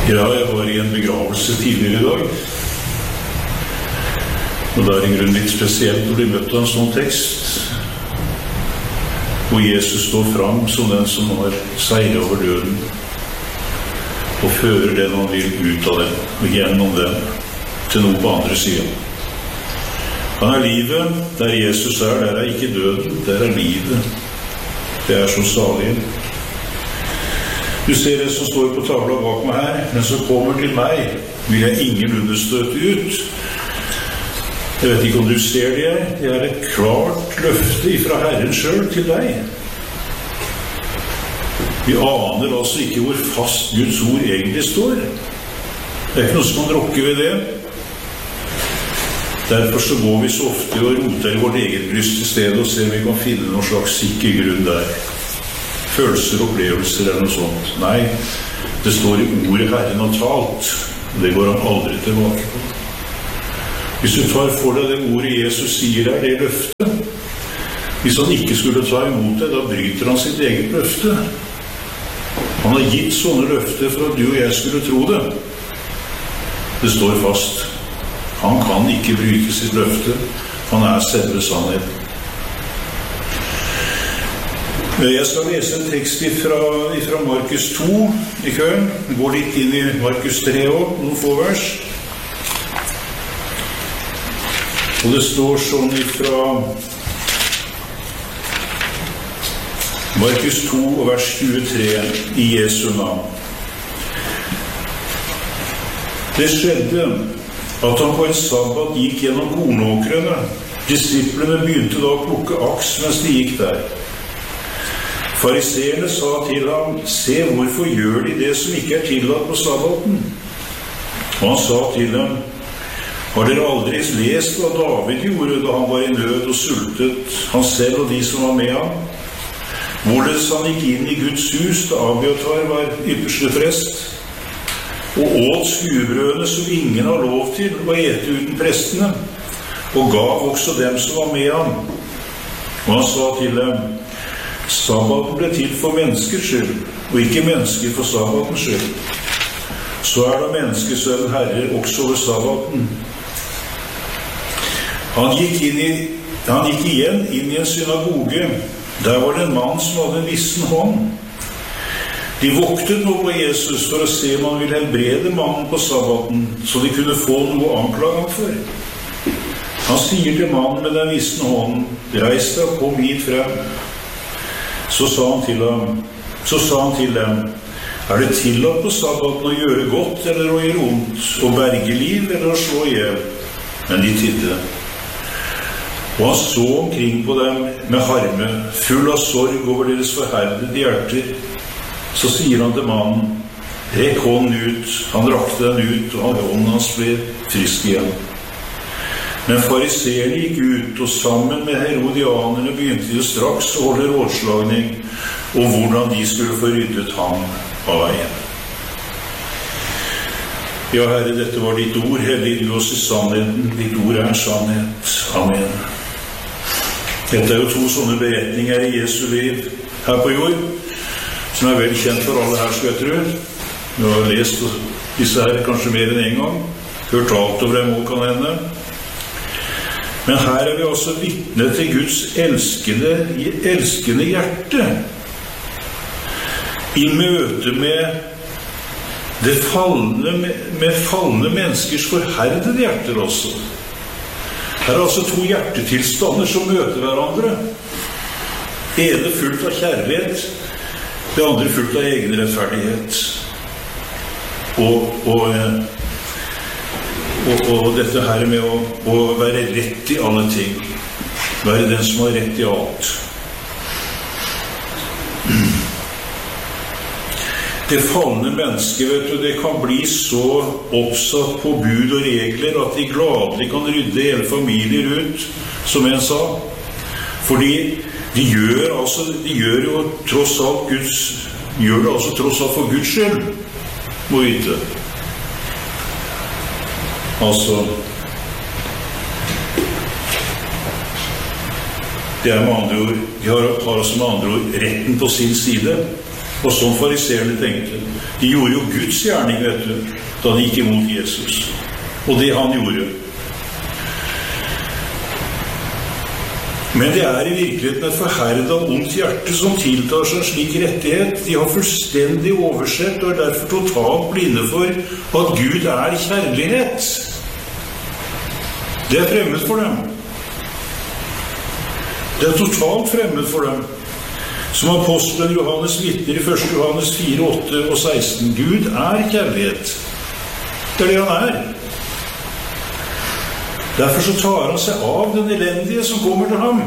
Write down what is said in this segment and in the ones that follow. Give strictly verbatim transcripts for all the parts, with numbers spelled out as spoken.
Ja, jeg var i en begravelse tidligere i dag. Og det er i grunnen litt spesielt å bli møtt av en sånn tekst, hvor Jesus står fram som den som har seiret over døden, og fører den han vil ut av den, og gjennom den, til noe på andre siden. Han er livet, der Jesus er, der er ikke døden, der er livet. Det er så salig. Du ser det som står på tavla bak meg her, men som kommer til meg, vil jeg ingen understøte ut. Jeg vet ikke om du ser det, det er et klart løfte fra Herren selv til deg. Vi aner altså ikke hvor fast Guds ord egentlig står. Det er ikke noe som kan rokke ved det. Derfor så går vi så ofte og roter i vårt eget bryst i stedet og ser om vi kan finne noen slags sikker grunn der. Følelser og opplevelser eller noe sånt. Nei, det står i ordet Herren har talt. Det går han aldri tilbake på. Hvis du tar for deg det ordet Jesus sier her, det løftet, hvis han ikke skulle ta imot det, da bryter han sitt eget løfte. Han har gitt sånne løfter for at du og jeg skulle tro det. Det står fast. Han kan ikke bryte sitt løfte. Han er selve sannheten. Jeg skal lese en tekst fra, fra Markus to i køen. Vi går litt inn i Markus tre også, noen få vers. Og det står sånn fra Markus to og vers tjuetre i Jesu navn. Det skjedde at han på en sabbat gikk gjennom kornåkrene. Disiplene begynte da å plukke aks mens de gikk der. Fariseerne sa til ham, se, hvorfor gjør de det som ikke er tillatt på sabbaten? Og han sa til dem, har dere aldri lest hva David gjorde da han var i nød og sultet, han selv og de som var med ham? Hvorledes han gikk inn i Guds hus da Abiatar var ypperste prest, og åt skuebrødene som ingen har lov til å ete uten prestene, og gav også dem som var med ham. Og han sa til dem, sabbaten ble til for menneskers skyld, og ikke mennesker for sabbatens skyld. Så er da menneskesønnen herre også ved sabbaten. Han gikk, inn i, han gikk igjen inn i en synagoge. Der var det en mann som hadde en vissen hånd. De voktet nå på Jesus for å se om han ville helbrede mannen på sabbaten, så de kunne få noe å anklage ham for. Han sier til mannen med den vissen hånden, reis deg og kom hit frem. Så sa han til ham, så sa han til dem, er det tillatt på sabbaten å gjøre godt eller å gjøre ondt, å berge liv eller å slå ihjel? Men de tidde. Og han så omkring på dem med harme, full av sorg over deres forherdede hjerter. Så sier han til mannen, rekk hånden ut. Han rakte den ut, og hånden hans ble frisk igjen. Men fariseerne gikk ut, og sammen med herodianerne begynte de straks å holde rådslagning om hvordan de skulle få ryddet ham av veien. Ja, Herre, dette var ditt ord, hellig du oss i sannheten. Ditt ord er sannhet. Amen. Dette er jo to sånne beretninger i Jesu liv her på jord, som er vel kjent for alle her, skal jeg tro. Vi har lest disse her kanskje mer enn en gang, hørt alt over dem og kan hende. Men her er vi også vitne til Guds elskende, elskende hjerte. I møte med det fallende, med fallende menneskers forherdede hjerter også. Her er altså to hjertetilstander som møter hverandre. Ene fullt av kjærlighet, det andre fullt av egen rettferdighet. Og, og Og, og dette her med å, å være rett i alle ting. Være den som har rett i alt. Det fallende mennesket, vet du, det kan bli så oppsatt på bud og regler at de gladelig kan rydde hele familier ut, som en sa. Fordi de gjør, altså, de gjør jo tross alt Guds, gjør det altså tross alt for Guds skyld, må vite. Altså, det er med andre ord, de har, har altså med andre ord retten på sin side. Og som fariserene tenkte. De gjorde jo Guds gjerning, vet du, da de gikk imot Jesus. Og det han gjorde. Men det er i virkeligheten et forherdet og ondt hjerte som tiltar seg slik rettighet. De har fullstendig oversett og er derfor totalt blinde for at Gud er kjærlighet. Det er fremmed for dem. Det er totalt fremmed for dem. Som apostelen Johannes vitner i første Johannes fire, åtte og seksten. Gud er kjærlighet. Det er det han er. Derfor så tar han seg av den elendige som kommer til ham.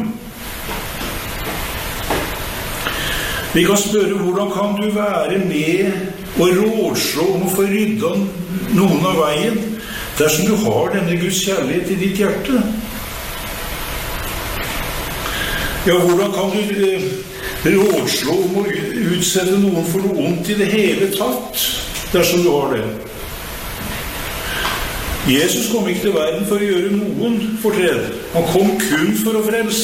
Vi kan spørre, hvordan kan du være med og rådslå om å få ryddet noen av veien, dersom du har denne Guds kjærlighet i ditt hjerte? Ja, hvordan kan du eh, rådslå om å utsette noen for noe ondt i det hele tatt, dersom du har det? Jesus kom ikke til verden for å gjøre noen fortred. Han kom kun for å frelse.